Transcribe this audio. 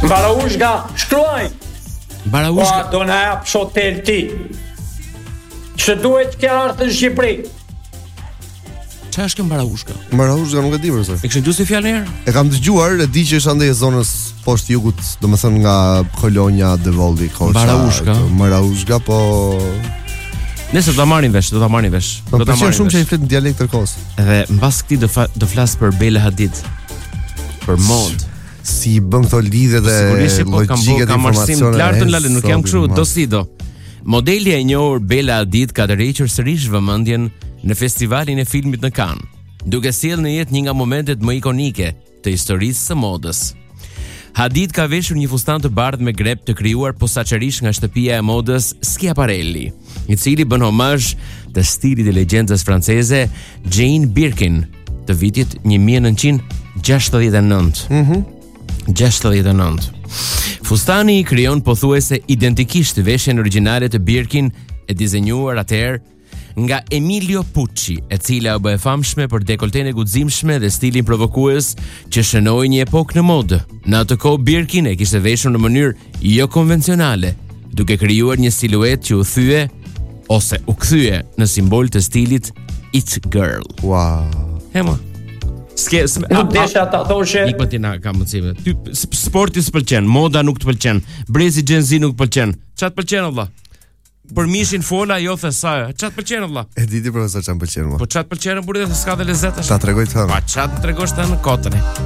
Baraushka shkruaj. Baraushka do na jap hotel ti. Që duhet që ardhë në Shqipëri. Çfarë është kjo Baraushka? Baraushka nuk e di përse. E kishin dëgjuar si fjalën herë? E kam dëgjuar, e di që është andaj e zonës poshtë jugut, domethënë nga Kolonja, Devolli, Korça. Baraushka, po Nëse do ta marrin vesh. Do ta marrin shumë që i flet në dialekt tërkos. Edhe mbas këtij do flas për Bela Hadid. Për mod. Si bën këto lidhje dhe logjike të informacioneve. Lartë lale, nuk jam kështu dosido. Modeli e njohur Bela Hadid ka tërhequr sërish vëmendjen në festivalin e filmit në Cannes, duke sjellë në jetë një nga momentet më ikonike të historisë së modës. Hadid ka veshur një fustan të bardhë me grep të krijuar posaçërisht nga shtëpia e modës Schiaparelli, i cili bën homazh të stilit të legjendës franceze Jane Birkin të vitit 1969. 69. Fustani i krijon pothuajse identikisht veshjen origjinale të Birkin e dizenjuar atëherë nga Emilio Pucci, e cila u bë e famshme për dekolten e guximshme dhe stilin provokues që shënoi një epokë në modë. Në atë kohë Birkin e kishte veshur në mënyrë jo konvencionale, duke krijuar një siluetë që u thye ose u kthye në simbol të stilit it girl. Wow. Hema. Nuk desha ta thoshe. Nikë ti na ka mundësi. Ty sporti s'pëlqen, moda nuk të pëlqen, brezi Gen Z nuk pëlqen. Ç'a të pëlqen valla? Për mishin fola, jo the sa. Ç'a të pëlqen valla? E di ti profesor ç'a më pëlqen mua. Po ç'a të pëlqen burrë dhe s'ka dhe lezet. Ta tregoj të. Pa ç'a të tregosh ta në kotën.